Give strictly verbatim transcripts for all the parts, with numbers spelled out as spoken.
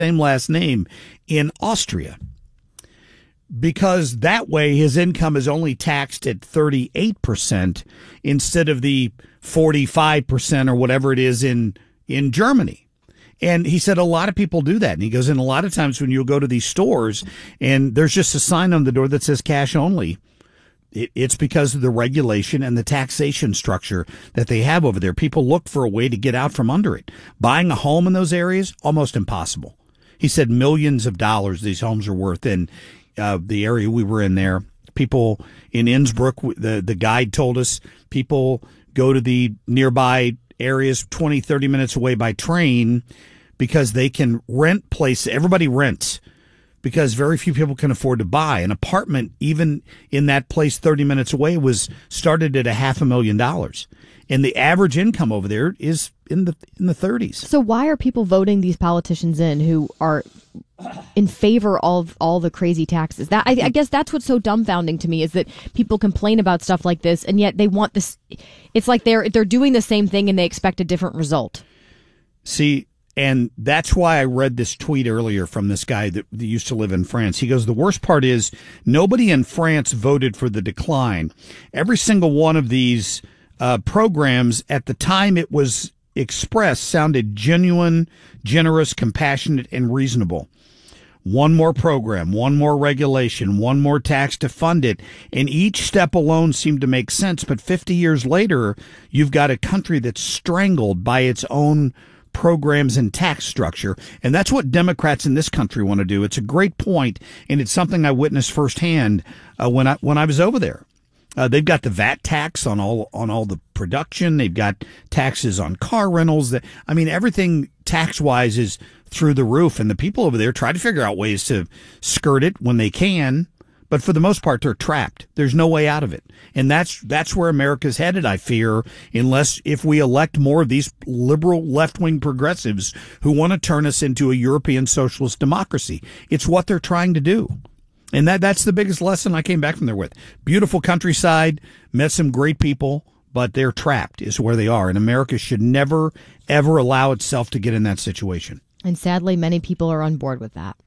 same last name in Austria, because that way his income is only taxed at thirty-eight percent instead of the forty-five percent or whatever it is in, in Germany. And he said a lot of people do that. And he goes, and a lot of times when you go to these stores and there's just a sign on the door that says cash only, it, it's because of the regulation and the taxation structure that they have over there. People look for a way to get out from under it. Buying a home in those areas, almost impossible. He said millions of dollars these homes are worth in uh, the area we were in there. People in Innsbruck, the, the guide told us, people go to the nearby areas twenty, thirty minutes away by train because they can rent places. Everybody rents because very few people can afford to buy. An apartment, even in that place thirty minutes away, was started at a half a million dollars. And the average income over there is in the in the thirties. So why are people voting these politicians in who are in favor of all the crazy taxes? That I, I guess that's what's so dumbfounding to me, is that people complain about stuff like this, and yet they want this. It's like they're they're doing the same thing and they expect a different result. See, and that's why I read this tweet earlier from this guy that, that used to live in France. He goes, the worst part is nobody in France voted for the decline. Every single one of these uh, programs at the time it was expressed sounded genuine, generous, compassionate, and reasonable. One more program, one more regulation, one more tax to fund it, and each step alone seemed to make sense. But fifty years later, you've got a country that's strangled by its own programs and tax structure. And that's what Democrats in this country want to do. It's a great point, and it's something I witnessed firsthand uh, when I when I was over there. Uh, they've got the V A T tax on all on all the production. They've got taxes on car rentals. That I mean, everything tax-wise is through the roof. And the people over there try to figure out ways to skirt it when they can. But for the most part, they're trapped. There's no way out of it. And that's that's where America's headed, I fear, unless if we elect more of these liberal left-wing progressives who want to turn us into a European socialist democracy. It's what they're trying to do. And that that's the biggest lesson I came back from there with. Beautiful countryside, met some great people, but they're trapped is where they are. And America should never, ever allow itself to get in that situation. And sadly, many people are on board with that.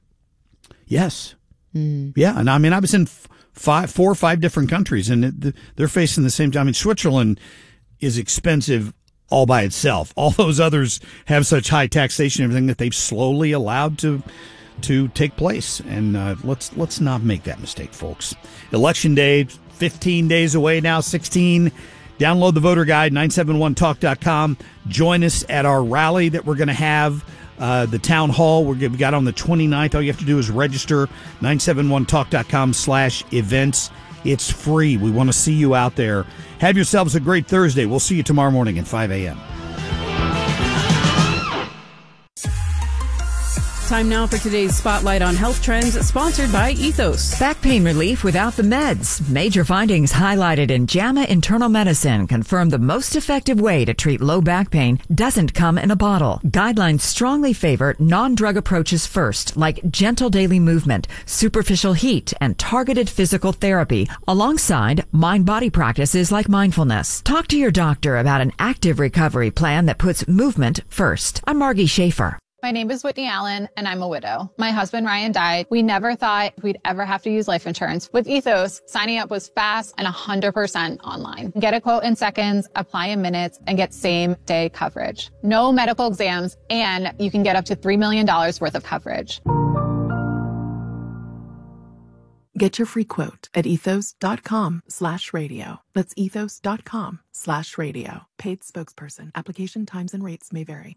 Yes. Mm. Yeah. And I mean, I was in five, four or five different countries, and it, they're facing the same time. I mean, Switzerland is expensive all by itself. All those others have such high taxation and everything that they've slowly allowed to to take place. And uh, let's let's not make that mistake, folks. Election day, fifteen days away now, sixteen. Download the voter guide, nine seven one talk dot com. Join us at our rally that we're going to have, uh, the town hall. We're, we got on the twenty-ninth. All you have to do is register, nine seven one talk dot com slash events. It's free. We want to see you out there. Have yourselves a great Thursday. We'll see you tomorrow morning at five a.m. Time now for today's Spotlight on Health Trends, sponsored by Ethos. Back pain relief without the meds. Major findings highlighted in JAMA Internal Medicine confirm the most effective way to treat low back pain doesn't come in a bottle. Guidelines strongly favor non-drug approaches first, like gentle daily movement, superficial heat, and targeted physical therapy, alongside mind-body practices like mindfulness. Talk to your doctor about an active recovery plan that puts movement first. I'm Margie Schaefer. My name is Whitney Allen, and I'm a widow. My husband, Ryan, died. We never thought we'd ever have to use life insurance. With Ethos, signing up was fast and one hundred percent online. Get a quote in seconds, apply in minutes, and get same-day coverage. No medical exams, and you can get up to three million dollars worth of coverage. Get your free quote at ethos.com slash radio. That's ethos.com slash radio. Paid spokesperson. Application times and rates may vary.